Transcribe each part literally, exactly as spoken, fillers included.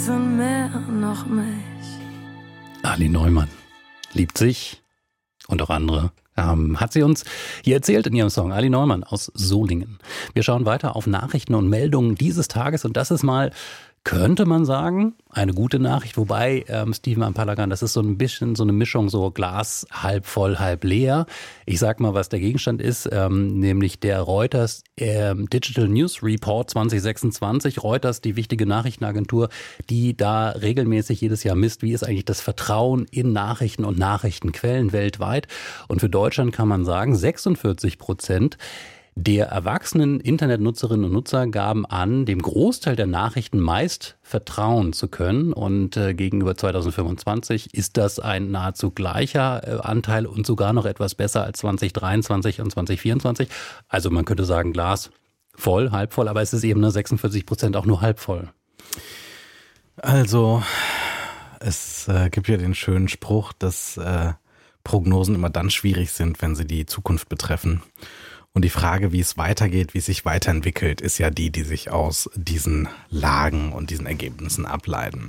und mehr noch mich. Ali Neumann liebt sich und auch andere. Ähm, hat sie uns hier erzählt in ihrem Song. Ali Neumann aus Solingen. Wir schauen weiter auf Nachrichten und Meldungen dieses Tages und das ist mal, könnte man sagen, eine gute Nachricht. Wobei, ähm, Steven am Palagan, das ist so ein bisschen so eine Mischung, so Glas halb voll, halb leer. Ich sag mal, was der Gegenstand ist, ähm, nämlich der Reuters ähm, Digital News Report zwanzig sechsundzwanzig. Reuters, die wichtige Nachrichtenagentur, die da regelmäßig jedes Jahr misst, wie ist eigentlich das Vertrauen in Nachrichten und Nachrichtenquellen weltweit. Und für Deutschland kann man sagen, sechsundvierzig Prozent der erwachsenen Internetnutzerinnen und Nutzer gaben an, dem Großteil der Nachrichten meist vertrauen zu können. Und äh, gegenüber zwanzig fünfundzwanzig ist das ein nahezu gleicher äh, Anteil und sogar noch etwas besser als zwanzig dreiundzwanzig und zwanzig vierundzwanzig. Also man könnte sagen, Glas voll, halb voll, aber es ist eben nur sechsundvierzig Prozent auch nur halb voll. Also es äh, gibt ja den schönen Spruch, dass äh, Prognosen immer dann schwierig sind, wenn sie die Zukunft betreffen. Und die Frage, wie es weitergeht, wie es sich weiterentwickelt, ist ja die, die sich aus diesen Lagen und diesen Ergebnissen ableiten.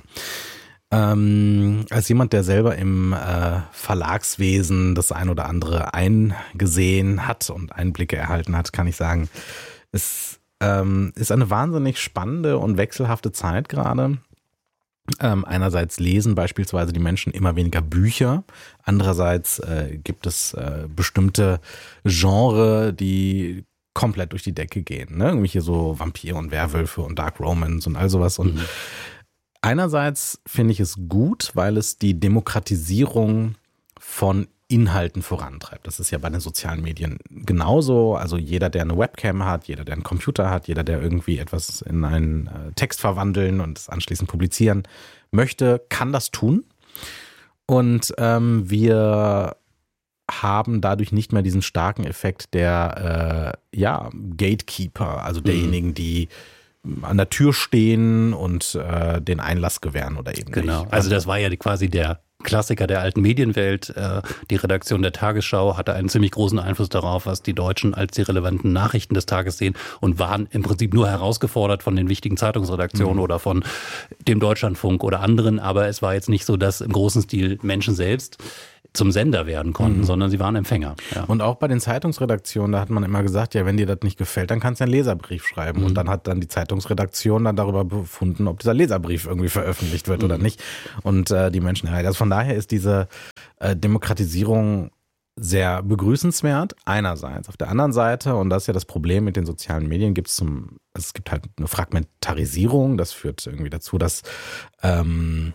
Ähm, als jemand, der selber im äh, Verlagswesen das ein oder andere eingesehen hat und Einblicke erhalten hat, kann ich sagen, es ähm, ist eine wahnsinnig spannende und wechselhafte Zeit gerade. Ähm, einerseits lesen beispielsweise die Menschen immer weniger Bücher, andererseits äh, gibt es äh, bestimmte Genre, die komplett durch die Decke gehen, ne? Irgendwie hier so Vampire und Werwölfe und Dark Romance und all sowas. Und mhm. einerseits finde ich es gut, weil es die Demokratisierung von Inhalten vorantreibt. Das ist ja bei den sozialen Medien genauso. Also jeder, der eine Webcam hat, jeder, der einen Computer hat, jeder, der irgendwie etwas in einen Text verwandeln und es anschließend publizieren möchte, kann das tun. Und ähm, wir haben dadurch nicht mehr diesen starken Effekt der äh, ja, Gatekeeper, also derjenigen, die an der Tür stehen und äh, den Einlass gewähren oder eben genau. nicht. Also das war ja quasi der Klassiker der alten Medienwelt. Die Redaktion der Tagesschau hatte einen ziemlich großen Einfluss darauf, was die Deutschen als die relevanten Nachrichten des Tages sehen und waren im Prinzip nur herausgefordert von den wichtigen Zeitungsredaktionen mhm. oder von dem Deutschlandfunk oder anderen. Aber es war jetzt nicht so, dass im großen Stil Menschen selbst zum Sender werden konnten, mhm. sondern sie waren Empfänger. Ja. Und auch bei den Zeitungsredaktionen, da hat man immer gesagt, ja, wenn dir das nicht gefällt, dann kannst du einen Leserbrief schreiben. Mhm. Und dann hat dann die Zeitungsredaktion dann darüber befunden, ob dieser Leserbrief irgendwie veröffentlicht wird mhm. oder nicht. Und äh, die Menschen, also von daher ist diese äh, Demokratisierung sehr begrüßenswert, einerseits. Auf der anderen Seite, und das ist ja das Problem mit den sozialen Medien, gibt es zum, es gibt halt eine Fragmentarisierung, das führt irgendwie dazu, dass ähm,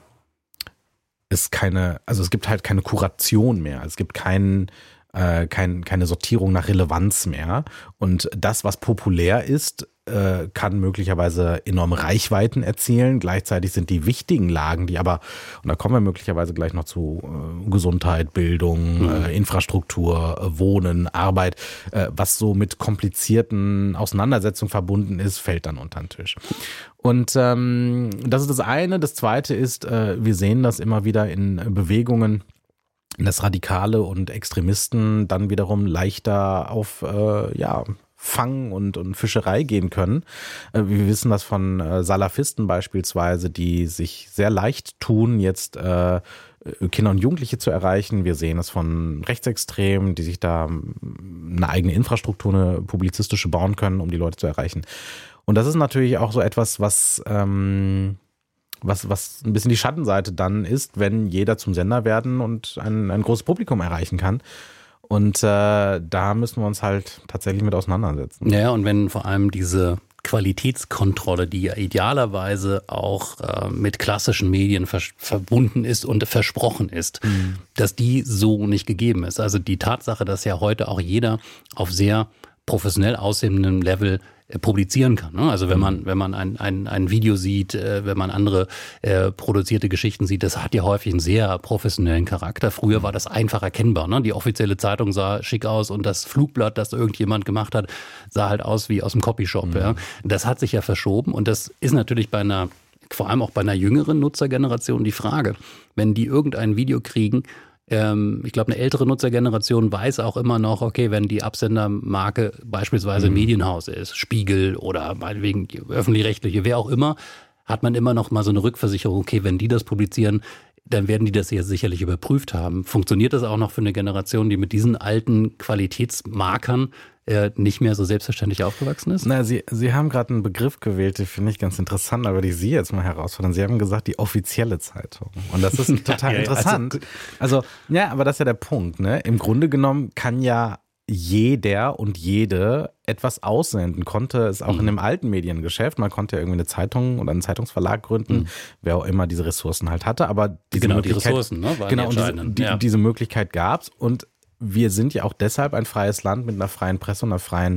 es keine, also es gibt halt keine Kuration mehr. Es gibt keinen, äh, kein, keine Sortierung nach Relevanz mehr. Und das, was populär ist, äh, kann möglicherweise enorme Reichweiten erzielen. Gleichzeitig sind die wichtigen Lagen, die aber, und da kommen wir möglicherweise gleich noch zu äh, Gesundheit, Bildung, mhm. äh, Infrastruktur, äh, Wohnen, Arbeit, äh, was so mit komplizierten Auseinandersetzungen verbunden ist, fällt dann unter den Tisch. Und ähm, das ist das eine. Das zweite ist, äh, wir sehen das immer wieder in Bewegungen, dass Radikale und Extremisten dann wiederum leichter auf äh, ja Fang und, und Fischerei gehen können. Äh, wir wissen das von äh, Salafisten beispielsweise, die sich sehr leicht tun, jetzt äh, Kinder und Jugendliche zu erreichen. Wir sehen es von Rechtsextremen, die sich da eine eigene Infrastruktur, eine publizistische bauen können, um die Leute zu erreichen. Und das ist natürlich auch so etwas, was, ähm, was, was ein bisschen die Schattenseite dann ist, wenn jeder zum Sender werden und ein, ein großes Publikum erreichen kann. Und äh, da müssen wir uns halt tatsächlich mit auseinandersetzen. Ja, und wenn vor allem diese Qualitätskontrolle, die ja idealerweise auch äh, mit klassischen Medien vers- verbunden ist und versprochen ist, mhm. dass die so nicht gegeben ist. Also die Tatsache, dass ja heute auch jeder auf sehr professionell aussehendem Level äh, publizieren kann. Ne? Also wenn man wenn man ein ein, ein Video sieht, äh, wenn man andere äh, produzierte Geschichten sieht, das hat ja häufig einen sehr professionellen Charakter. Früher war das einfach erkennbar. Ne? Die offizielle Zeitung sah schick aus und das Flugblatt, das irgendjemand gemacht hat, sah halt aus wie aus dem Copyshop. Mhm. Ja? Das hat sich ja verschoben und das ist natürlich bei einer, vor allem auch bei einer jüngeren Nutzergeneration die Frage, wenn die irgendein Video kriegen. Ich glaube, eine ältere Nutzergeneration weiß auch immer noch, okay, wenn die Absendermarke beispielsweise mhm. Medienhaus ist, Spiegel oder meinetwegen öffentlich-rechtliche, wer auch immer, hat man immer noch mal so eine Rückversicherung, okay, wenn die das publizieren, dann werden die das ja sicherlich überprüft haben. Funktioniert das auch noch für eine Generation, die mit diesen alten Qualitätsmarkern äh, nicht mehr so selbstverständlich aufgewachsen ist? Na, Sie, Sie haben gerade einen Begriff gewählt, den finde ich ganz interessant, aber die Sie jetzt mal herausfordern. Sie haben gesagt, die offizielle Zeitung. Und das ist total ja, interessant. Also, also, ja, aber das ist ja der Punkt, ne? Im Grunde genommen kann ja jeder und jede etwas aussenden, konnte es auch mhm. in dem alten Mediengeschäft. Man konnte ja irgendwie eine Zeitung oder einen Zeitungsverlag gründen, mhm. wer auch immer diese Ressourcen halt hatte. Aber diese genau, Möglichkeit, die Ressourcen, ne, waren genau, die diese, die, ja. diese Möglichkeit gab's. Und wir sind ja auch deshalb ein freies Land mit einer freien Presse und einer freien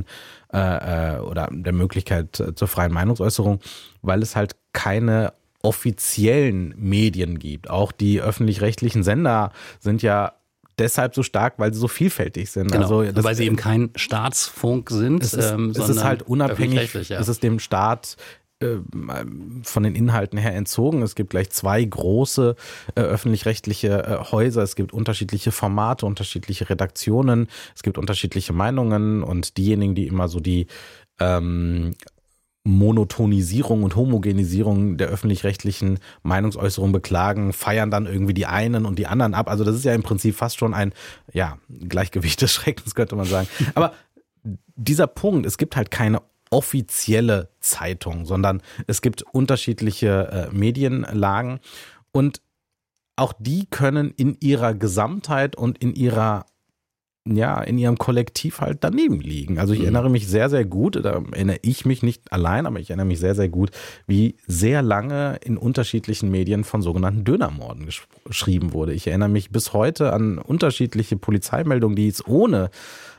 äh, oder der Möglichkeit zur freien Meinungsäußerung, weil es halt keine offiziellen Medien gibt. Auch die öffentlich-rechtlichen Sender sind ja deshalb so stark, weil sie so vielfältig sind. Genau, also das, weil sie eben kein Staatsfunk sind. Es ist, ähm, es ist halt unabhängig, ja. es ist dem Staat äh, von den Inhalten her entzogen. Es gibt gleich zwei große äh, öffentlich-rechtliche äh, Häuser. Es gibt unterschiedliche Formate, unterschiedliche Redaktionen. Es gibt unterschiedliche Meinungen und diejenigen, die immer so die ähm, Monotonisierung und Homogenisierung der öffentlich-rechtlichen Meinungsäußerung beklagen, feiern dann irgendwie die einen und die anderen ab. Also das ist ja im Prinzip fast schon ein ja, Gleichgewicht des Schreckens, könnte man sagen. Aber dieser Punkt, es gibt halt keine offizielle Zeitung, sondern es gibt unterschiedliche äh, Medienlagen und auch die können in ihrer Gesamtheit und in ihrer ja, in ihrem Kollektiv halt daneben liegen. Also ich mhm. erinnere mich sehr, sehr gut, da erinnere ich mich nicht allein, aber ich erinnere mich sehr, sehr gut, wie sehr lange in unterschiedlichen Medien von sogenannten Dönermorden gesch- geschrieben wurde. Ich erinnere mich bis heute an unterschiedliche Polizeimeldungen, die es ohne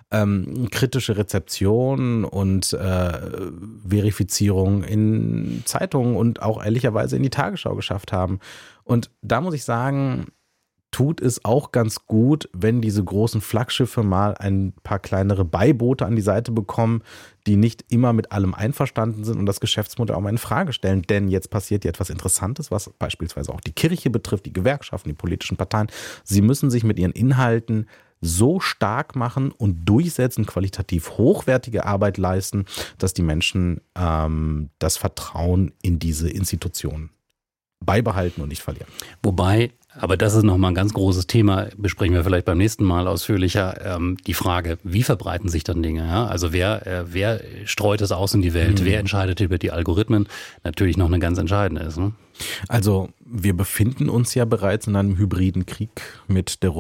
ähm, kritische Rezeption und äh, Verifizierung in Zeitungen und auch ehrlicherweise in die Tagesschau geschafft haben. Und da muss ich sagen, tut es auch ganz gut, wenn diese großen Flaggschiffe mal ein paar kleinere Beiboote an die Seite bekommen, die nicht immer mit allem einverstanden sind und das Geschäftsmodell auch mal in Frage stellen. Denn jetzt passiert ja etwas Interessantes, was beispielsweise auch die Kirche betrifft, die Gewerkschaften, die politischen Parteien. Sie müssen sich mit ihren Inhalten so stark machen und durchsetzen, qualitativ hochwertige Arbeit leisten, dass die Menschen ähm, das Vertrauen in diese Institutionen beibehalten und nicht verlieren. Wobei, aber das ist nochmal ein ganz großes Thema, besprechen wir vielleicht beim nächsten Mal ausführlicher, ähm, die Frage, wie verbreiten sich dann Dinge? Ja? Also wer, äh, wer streut es aus in die Welt? Mhm. Wer entscheidet über die Algorithmen? Natürlich noch eine ganz entscheidende ist. Ne? Also wir befinden uns ja bereits in einem hybriden Krieg mit der